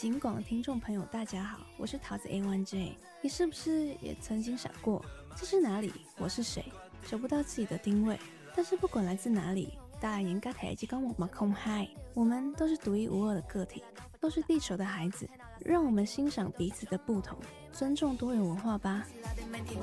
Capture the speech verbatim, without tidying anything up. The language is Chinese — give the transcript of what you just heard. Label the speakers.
Speaker 1: 警广的听众朋友，大家好，我是桃子 A 一 J。你是不是也曾经想过，这是哪里？我是谁？找不到自己的定位。但是不管来自哪里，大家应该台积跟我们空嗨，我们都是独一无二的个体，都是地球的孩子。让我们欣赏彼此的不同，尊重多元文化吧。